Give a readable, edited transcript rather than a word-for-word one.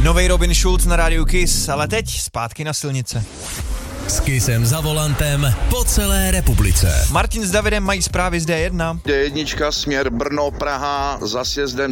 Novej Robin Schulz na rádiu Kiss, ale teď zpátky na silnice. S Kissem za volantem po celé republice. Martin s Davidem mají zprávy z D1. D1 směr Brno, Praha za sjezdem